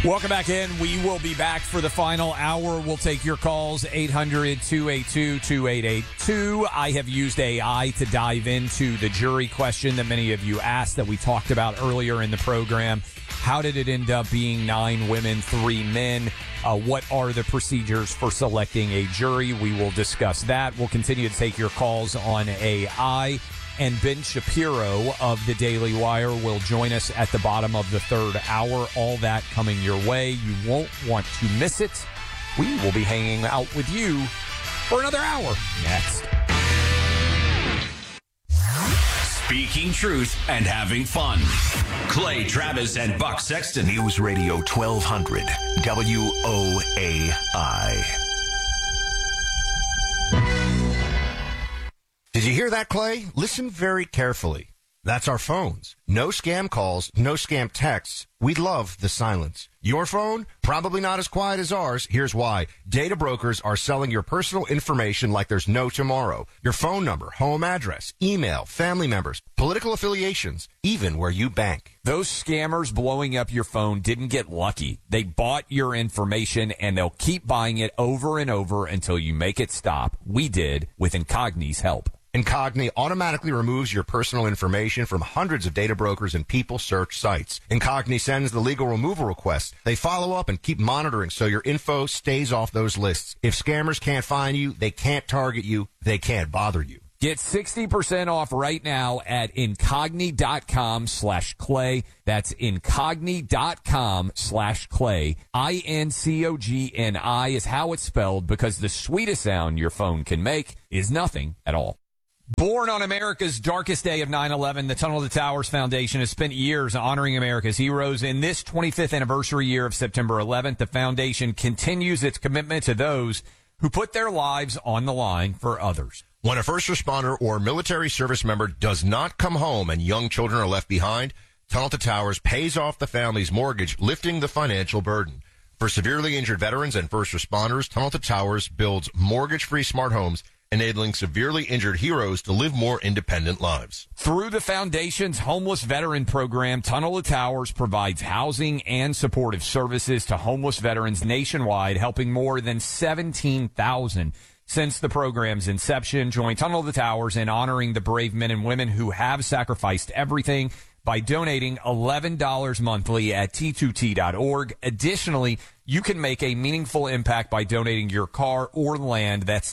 Welcome back in. We will be back for the final hour. We'll take your calls, 800-282-2882. I have used AI to dive into the jury question that many of you asked that we talked about earlier in the program. How did it end up being 9 women, 3 men? What are the procedures for selecting a jury? We will discuss that. We'll continue to take your calls on AI. And Ben Shapiro of the Daily Wire will join us at the bottom of the third hour. All that coming your way. You won't want to miss it. We will be hanging out with you for another hour next. Speaking truth and having fun. Clay Travis and Buck Sexton. News Radio 1200 WOAI. Did you hear that, Clay? Listen very carefully. That's our phones. No scam calls, no scam texts. We love the silence. Your phone? Probably not as quiet as ours. Here's why. Data brokers are selling your personal information like there's no tomorrow. Your phone number, home address, email, family members, political affiliations, even where you bank. Those scammers blowing up your phone didn't get lucky. They bought your information, and they'll keep buying it over and over until you make it stop. We did with Incogni's help. Incogni automatically removes your personal information from hundreds of data brokers and people search sites. Incogni sends the legal removal request. They follow up and keep monitoring so your info stays off those lists. If scammers can't find you, they can't target you, they can't bother you. Get 60% off right now at incogni.com/Clay. That's incogni.com/Clay. INCOGNI is how it's spelled, because the sweetest sound your phone can make is nothing at all. Born on America's darkest day of 9/11, the Tunnel to Towers Foundation has spent years honoring America's heroes. In this 25th anniversary year of September 11th, the foundation continues its commitment to those who put their lives on the line for others. When a first responder or military service member does not come home and young children are left behind, Tunnel to Towers pays off the family's mortgage, lifting the financial burden. For severely injured veterans and first responders, Tunnel to Towers builds mortgage-free smart homes, enabling severely injured heroes to live more independent lives. Through the foundation's homeless veteran program, Tunnel to Towers provides housing and supportive services to homeless veterans nationwide, helping more than 17,000 since the program's inception. Join Tunnel to Towers in honoring the brave men and women who have sacrificed everything by donating $11 monthly at T2T.org. Additionally, you can make a meaningful impact by donating your car or land. That's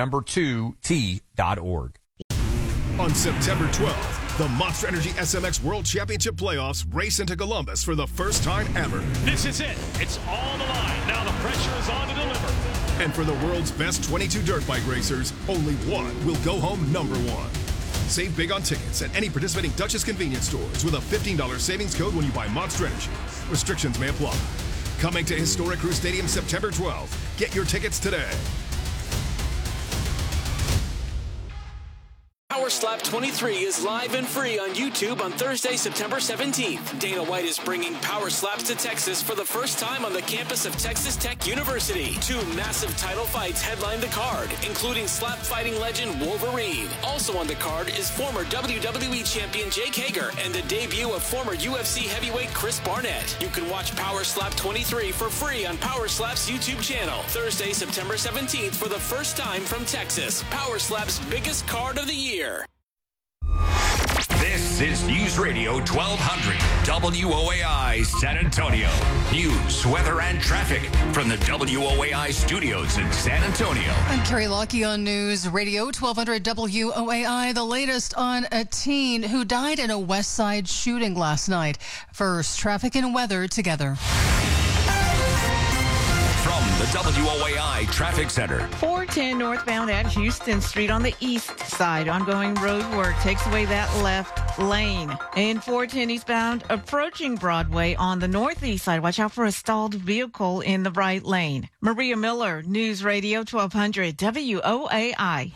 T2T.org. On September 12th, the Monster Energy SMX World Championship Playoffs race into Columbus for the first time ever. This is it. It's on the line. Now the pressure is on to deliver. And for the world's best 22 dirt bike racers, only one will go home number one. Save big on tickets at any participating Dutchess convenience stores with a $15 savings code when you buy Monster Energy. Restrictions may apply. Coming to Historic Crew Stadium September 12th. Get your tickets today. Power Slap 23 is live and free on YouTube on Thursday, September 17th. Dana White is bringing Power Slaps to Texas for the first time on the campus of Texas Tech University. 2 massive title fights headline the card, including slap fighting legend Wolverine. Also on the card is former WWE champion Jake Hager and the debut of former UFC heavyweight Chris Barnett. You can watch Power Slap 23 for free on Power Slap's YouTube channel. Thursday, September 17th for the first time from Texas. Power Slap's biggest card of the year. This is News Radio 1200 WOAI San Antonio. News, weather, and traffic from the WOAI studios in San Antonio. I'm Carrie Lockie on News Radio 1200 WOAI. The latest on a teen who died in a West Side shooting last night. First, traffic and weather together. From the WOAI Traffic Center. 410 northbound at Houston Street on the east side. Ongoing road work takes away that left lane. And 410 eastbound approaching Broadway on the northeast side. Watch out for a stalled vehicle in the right lane. Maria Miller, News Radio 1200 WOAI.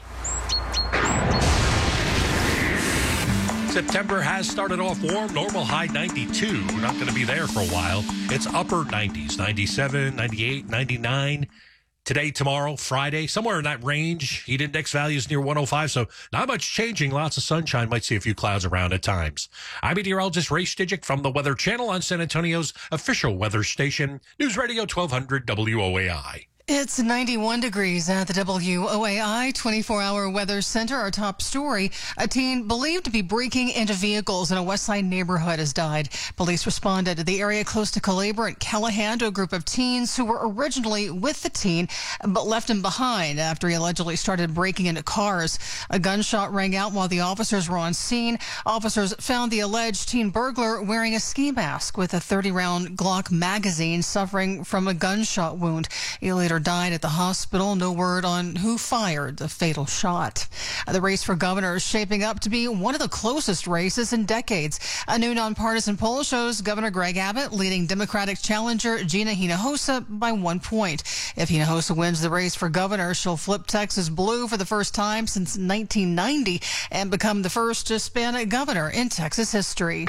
September has started off warm. Normal high 92. We're not going to be there for a while. It's upper 90s, 97, 98, 99. Today, tomorrow, Friday, somewhere in that range. Heat index values near 105, so not much changing. Lots of sunshine. Might see a few clouds around at times. I'm meteorologist Ray Stijic from the Weather Channel on San Antonio's official weather station, News Radio 1200 WOAI. It's 91 degrees at the WOAI 24-hour weather center. Our top story, a teen believed to be breaking into vehicles in a West Side neighborhood has died. Police responded to the area close to Calabar and Callahan to a group of teens who were originally with the teen but left him behind after he allegedly started breaking into cars. A gunshot rang out while the officers were on scene. Officers found the alleged teen burglar wearing a ski mask with a 30-round Glock magazine, suffering from a gunshot wound. He later died at the hospital. No word on who fired the fatal shot. The race for governor is shaping up to be one of the closest races in decades. A new nonpartisan poll shows Governor Greg Abbott leading Democratic challenger Gina Hinojosa by 1 point. If Hinojosa wins the race for governor, she'll flip Texas blue for the first time since 1990 and become the first Hispanic governor in Texas history.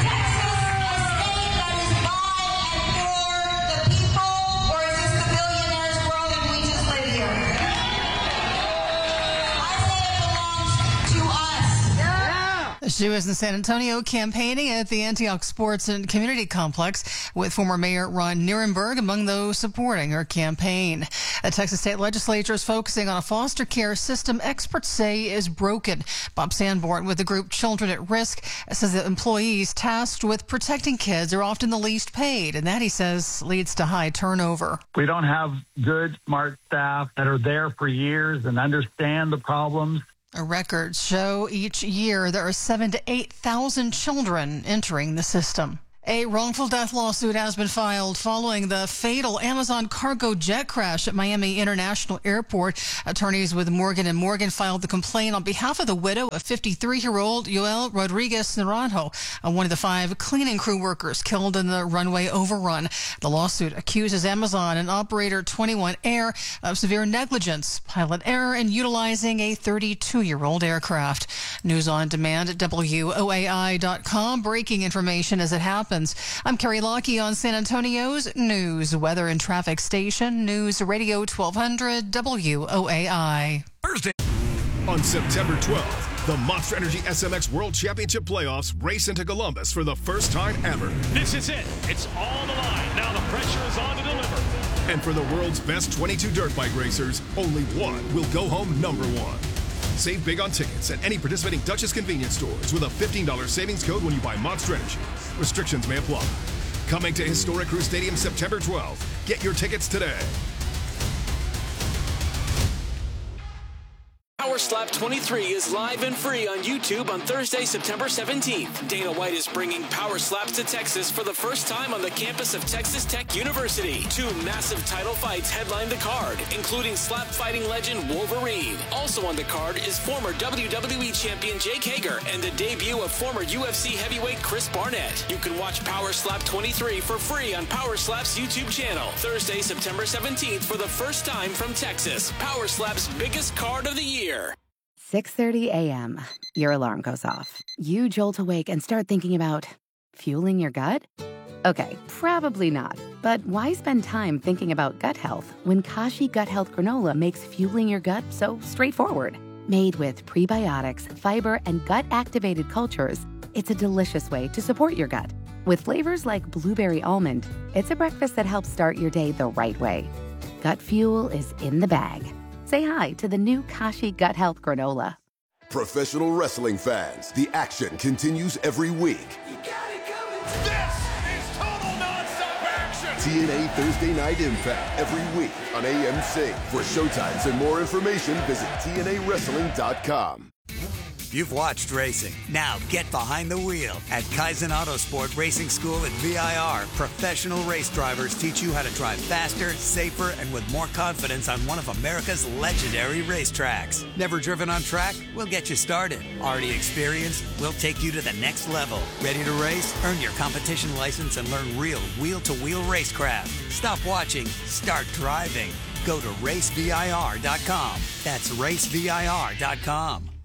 She was in San Antonio campaigning at the Antioch Sports and Community Complex with former Mayor Ron Nirenberg among those supporting her campaign. The Texas State Legislature is focusing on a foster care system experts say is broken. Bob Sanborn with the group Children at Risk says that employees tasked with protecting kids are often the least paid, and that, he says, leads to high turnover. We don't have good, smart staff that are there for years and understand the problems. Records show each year there are 7,000 to 8,000 children entering the system. A wrongful death lawsuit has been filed following the fatal Amazon cargo jet crash at Miami International Airport. Attorneys with Morgan & Morgan filed the complaint on behalf of the widow of 53-year-old Yoel Rodriguez Naranjo, one of the 5 cleaning crew workers killed in the runway overrun. The lawsuit accuses Amazon and operator 21 Air of severe negligence, pilot error, and utilizing a 32-year-old aircraft. News on demand at WOAI.com. Breaking information as it happens. I'm Carrie Lockie on San Antonio's news, weather, and traffic station, News Radio 1200 WOAI. Thursday. On September 12th, the Monster Energy SMX World Championship Playoffs race into Columbus for the first time ever. This is it. It's on the line. Now the pressure is on to deliver. And for the world's best 22 dirt bike racers, only one will go home number one. Save big on tickets at any participating Dutchess convenience stores with a $15 savings code when you buy Monster Energy. Restrictions may apply. Coming to Historic Crew Stadium September 12th. Get your tickets today. Power Slap 23 is live and free on YouTube on Thursday, September 17th. Dana White is bringing Power Slaps to Texas for the first time on the campus of Texas Tech University. 2 massive title fights headline the card, including slap fighting legend Wolverine. Also on the card is former WWE champion Jake Hager and the debut of former UFC heavyweight Chris Barnett. You can watch Power Slap 23 for free on Power Slap's YouTube channel. Thursday, September 17th for the first time from Texas. Power Slap's biggest card of the year. 6:30 a.m. Your alarm goes off. You jolt awake and start thinking about fueling your gut? Okay, probably not. But why spend time thinking about gut health when Kashi Gut Health Granola makes fueling your gut so straightforward? Made with prebiotics, fiber, and gut-activated cultures, it's a delicious way to support your gut. With flavors like blueberry almond, it's a breakfast that helps start your day the right way. Gut fuel is in the bag. Say hi to the new Kashi Gut Health Granola. Professional wrestling fans, the action continues every week. This is total nonstop action. TNA Thursday Night Impact every week on AMC. For showtimes and more information, visit TNAWrestling.com. You've watched racing. Now get behind the wheel. At Kaizen Autosport Racing School at VIR, professional race drivers teach you how to drive faster, safer, and with more confidence on one of America's legendary racetracks. Never driven on track? We'll get you started. Already experienced? We'll take you to the next level. Ready to race? Earn your competition license and learn real wheel-to-wheel racecraft. Stop watching. Start driving. Go to racevir.com. That's racevir.com.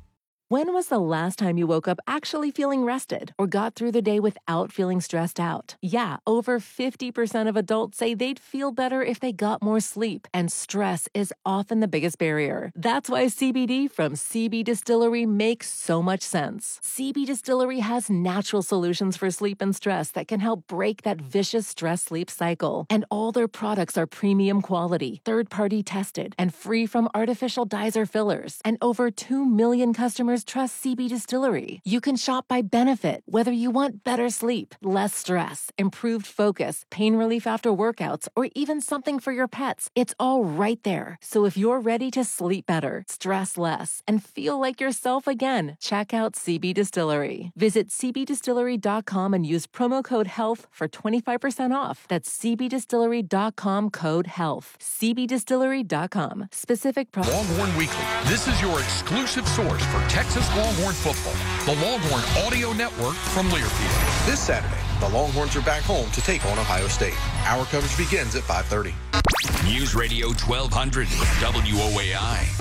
When was the last time you woke up actually feeling rested or got through the day without feeling stressed out? Yeah, over 50% of adults say they'd feel better if they got more sleep, and stress is often the biggest barrier. That's why CBD from CB Distillery makes so much sense. CB Distillery has natural solutions for sleep and stress that can help break that vicious stress-sleep cycle. And all their products are premium quality, third-party tested, and free from artificial dyes or fillers. And over 2 million customers trust CB Distillery. You can shop by benefit, whether you want better sleep, less stress, improved focus, pain relief after workouts, or even something for your pets. It's all right there. So if you're ready to sleep better, stress less, and feel like yourself again, check out CB Distillery. Visit cbdistillery.com and use promo code HEALTH for 25% off. That's cbdistillery.com code HEALTH. cbdistillery.com. Specific products. Longhorn Weekly. This is your exclusive source for Texas Longhorn football. The Longhorn Audio Network from Learfield. This Saturday, the Longhorns are back home to take on Ohio State. Our coverage begins at 5:30. News Radio 1200 WOAI.